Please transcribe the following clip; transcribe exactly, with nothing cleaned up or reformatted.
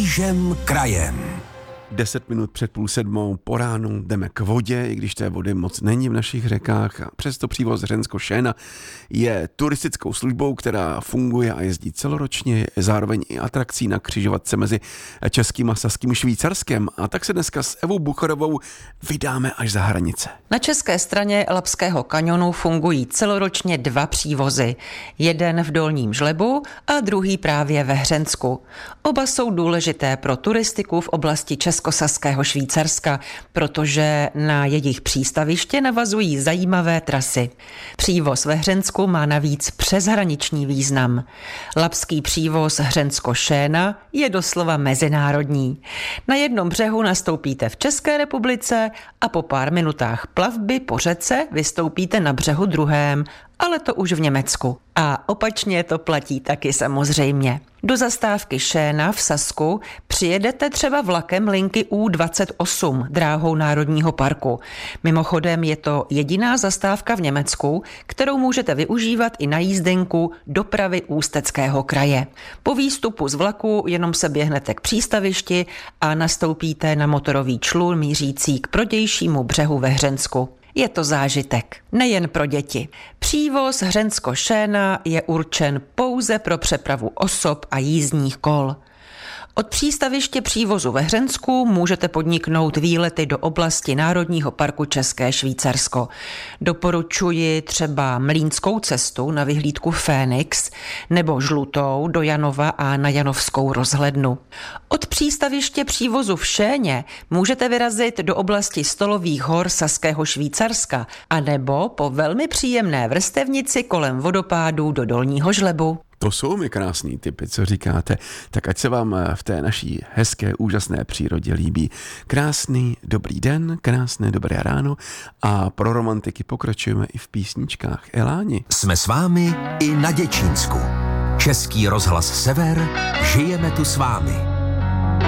Křížem krajem. Deset minut před půl sedmou po ránu jdeme k vodě, i když té vody moc není v našich řekách. A přesto přívoz Hřensko-Šéna je turistickou službou, která funguje a jezdí celoročně, je zároveň i atrakcí na křižovatce mezi Českým a Saským Švýcarskem. A tak se dneska s Evou Bucharovou vydáme až za hranice. Na české straně Labského kaňonu fungují celoročně dva přívozy. Jeden v Dolním Žlebu a druhý právě ve Hřensku. Oba jsou důležité pro turistiku v oblasti Českosaského Švýcarska, protože na jejich přístaviště navazují zajímavé trasy. Přívoz ve Hřensku má navíc přeshraniční význam. Labský přívoz Hřensko-Šéna je doslova mezinárodní. Na jednom břehu nastoupíte v České republice a po pár minutách plavby po řece vystoupíte na břehu druhém, ale to už v Německu. A opačně to platí taky samozřejmě. Do zastávky Šéna v Sasku přijedete třeba vlakem linky U dvacet osm dráhou Národního parku. Mimochodem je to jediná zastávka v Německu, kterou můžete využívat i na jízdenku dopravy Ústeckého kraje. Po výstupu z vlaku jenom se běhnete k přístavišti a nastoupíte na motorový člun mířící k prodějšímu břehu ve Hřensku. Je to zážitek, nejen pro děti. Přívoz Hřensko-Šéna je určen pouze pro přepravu osob a jízdních kol. Od přístaviště přívozu ve Hřensku můžete podniknout výlety do oblasti Národního parku České Švýcarsko. Doporučuji třeba Mlýnskou cestu na vyhlídku Fénix nebo Žlutou do Janova a na Janovskou rozhlednu. Od přístaviště přívozu v Šéně můžete vyrazit do oblasti Stolových hor Saského Švýcarska a nebo po velmi příjemné vrstevnici kolem vodopádů do Dolního Žlebu. To jsou mi krásný tipy, co říkáte. Tak ať se vám v té naší hezké, úžasné přírodě líbí. Krásný dobrý den, krásné dobré ráno a pro romantiky pokračujeme i v písničkách. Eláni. Jsme s vámi i na Děčínsku. Český rozhlas Sever, žijeme tu s vámi.